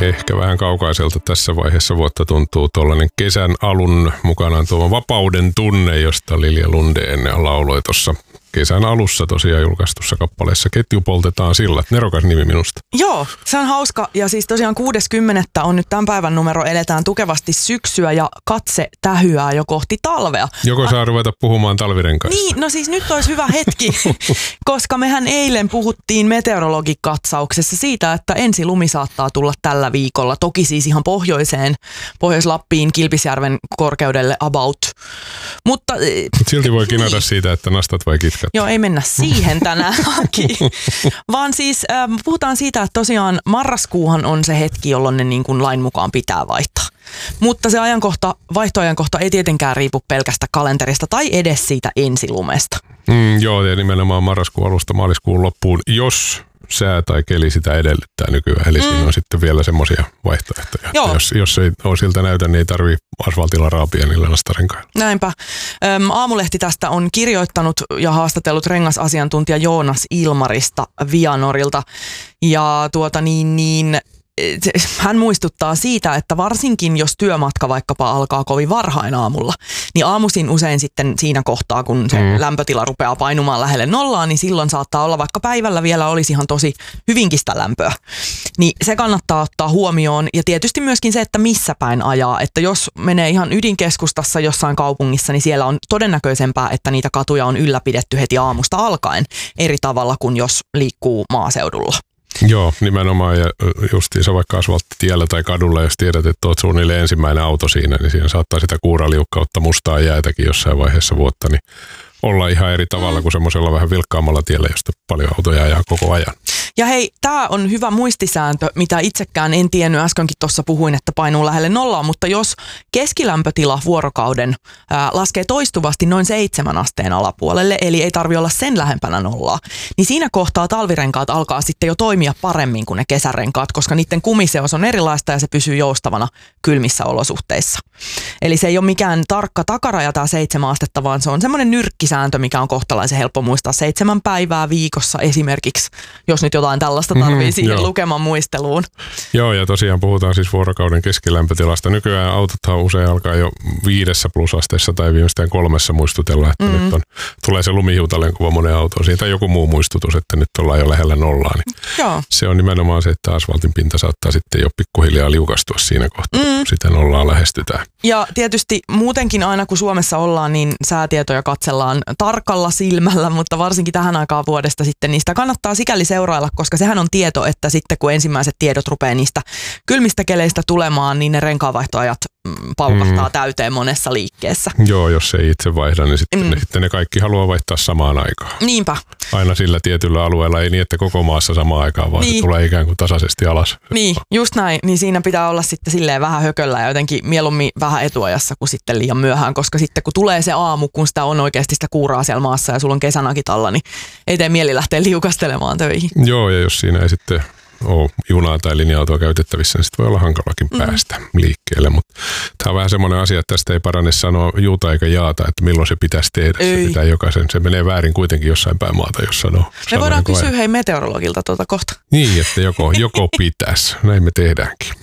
Ehkä vähän kaukaiselta tässä vaiheessa vuotta tuntuu tuollainen kesän alun mukanaan tuoma vapauden tunne, josta Lilja Lundén lauloi tuossa kesän alussa tosiaan julkaistussa kappaleessa Ketju poltetaan sillat. Nerokas nimi minusta. Joo, se on hauska. Ja siis tosiaan 6.10. on nyt tämän päivän numero. Eletään tukevasti syksyä ja katse tähyää jo kohti talvea. Joko saa ruveta puhumaan talvirenkaista? Niin, no siis nyt olisi hyvä hetki, koska mehän eilen puhuttiin meteorologikatsauksessa siitä, että ensilumi saattaa tulla tällä viikolla. Toki siis ihan pohjoiseen, Pohjois-Lappiin, Kilpisjärven korkeudelle about. Mutta silti voi kinata siitä, että nastat vai kitkat. Joo, ei mennä siihen tänään, vaan siis puhutaan siitä, että tosiaan marraskuuhan on se hetki, jolloin ne niin kuin lain mukaan pitää vaihtaa. Mutta se vaihtoajankohta ei tietenkään riipu pelkästä kalenterista tai edes siitä ensilumesta. Joo, ja nimenomaan marraskuun alusta maaliskuun loppuun, jos sää tai keli sitä edellyttää nykyään. Eli siinä on sitten vielä semmoisia vaihtoehtoja. Jos ei ole siltä näytä, niin ei tarvitse asfaltilla raapia niillä nastarenkailla. Näinpä. Aamulehti tästä on kirjoittanut ja haastatellut rengasasiantuntija Joonas Ilmarista Vianorilta. Ja hän muistuttaa siitä, että varsinkin jos työmatka vaikkapa alkaa kovin varhain aamulla, niin aamuisin usein sitten siinä kohtaa, kun se lämpötila rupeaa painumaan lähelle nollaa, niin silloin saattaa olla, vaikka päivällä vielä olisi ihan tosi hyvinkin sitä lämpöä. Niin se kannattaa ottaa huomioon ja tietysti myöskin se, että missä päin ajaa. Että jos menee ihan ydinkeskustassa jossain kaupungissa, niin siellä on todennäköisempää, että niitä katuja on ylläpidetty heti aamusta alkaen eri tavalla kuin jos liikkuu maaseudulla. Joo, nimenomaan ja justiinsa vaikka asfalttitiellä tai kadulla, jos tiedät, että olet suunnilleen ensimmäinen auto siinä, niin siinä saattaa sitä kuuraliukkautta, mustaa jäätäkin jossain vaiheessa vuotta, niin olla ihan eri tavalla kuin semmoisella vähän vilkkaammalla tiellä, josta paljon autoja ajaa koko ajan. Ja hei, tämä on hyvä muistisääntö, mitä itsekään en tiennyt, äskenkin tuossa puhuin, että painuu lähelle nollaa, mutta jos keskilämpötila vuorokauden laskee toistuvasti noin 7 asteen alapuolelle, eli ei tarvitse olla sen lähempänä nollaa, niin siinä kohtaa talvirenkaat alkaa sitten jo toimia paremmin kuin ne kesärenkaat, koska niiden kumiseos on erilaista ja se pysyy joustavana kylmissä olosuhteissa. Eli se ei ole mikään tarkka takaraja tämä 7 astetta, vaan se on semmoinen nyrkkisääntö, mikä on kohtalaisen helppo muistaa 7 päivää viikossa esimerkiksi, jos nyt jotain tällaista tarvii siihen lukeman muisteluun. Joo, ja tosiaan puhutaan siis vuorokauden keskilämpötilasta. Nykyään autothan usein alkaa jo 5 plusasteessa tai viimeistään 3 muistutella, että nyt tulee se lumihiutalenkuva monen autoon. Siitä joku muu muistutus, että nyt ollaan jo lähellä nollaa. Niin se on nimenomaan se, että asfaltin pinta saattaa sitten jo pikkuhiljaa liukastua siinä kohtaa, kun sitä nollaa lähestytään. Ja tietysti muutenkin aina kun Suomessa ollaan, niin säätietoja katsellaan tarkalla silmällä, mutta varsinkin tähän aikaan vuodesta sitten niistä kannattaa sikäli seurailla, koska sehän on tieto, että sitten kun ensimmäiset tiedot rupeaa niistä kylmistä keleistä tulemaan, niin ne renkaanvaihtoajat paukahtaa täyteen monessa liikkeessä. Joo, jos ei itse vaihda, niin sitten ne kaikki haluaa vaihtaa samaan aikaan. Niinpä. Aina sillä tietyllä alueella, ei niin, että koko maassa samaan aikaan, vaan se tulee ikään kuin tasaisesti alas. Niin, just näin. Niin siinä pitää olla sitten silleen vähän hököllä ja jotenkin mieluummin vähän etuajassa kuin sitten liian myöhään, koska sitten kun tulee se aamu, kun sitä on oikeasti sitä kuuraa siellä maassa ja sulla on kesänakit alla, niin ei tee mieli lähteä liukastelemaan töihin. Joo, ja jos siinä ei sitten ole junaa tai linja-autoa käytettävissä, niin sitten voi olla hankalakin päästä liikkeelle. Mutta tämä on vähän semmoinen asia, että tästä ei parane sanoa juuta eikä jaata, että milloin se pitäisi tehdä. Se pitää jokaisen. Se menee väärin kuitenkin jossain päin maata, jos sanoo. Me voidaan kysyä meteorologilta kohta. Niin, että joko pitäisi. Näin me tehdäänkin.